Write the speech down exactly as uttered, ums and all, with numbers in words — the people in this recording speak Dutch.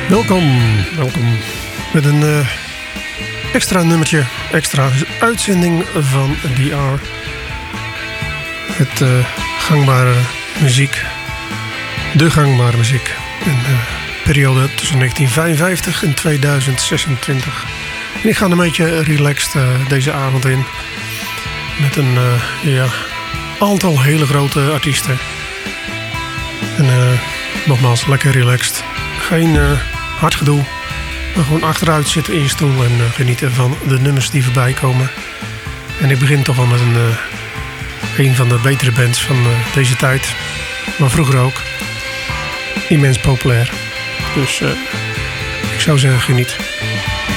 Welkom, welkom met een uh, extra nummertje, extra uitzending van D R. Het uh, gangbare muziek, de gangbare muziek. In de periode tussen negentien vijfenvijftig en tweeduizend zesentwintig. En ik ga een beetje relaxed uh, deze avond in. Met een uh, ja, aantal hele grote artiesten. En uh, nogmaals, lekker relaxed. Geen uh, hard gedoe. Maar gewoon achteruit zitten in je stoel en uh, genieten van de nummers die voorbij komen. En ik begin toch wel met een, uh, een van de betere bands van uh, deze tijd. Maar vroeger ook. Immens populair. Dus uh, ik zou zeggen, geniet.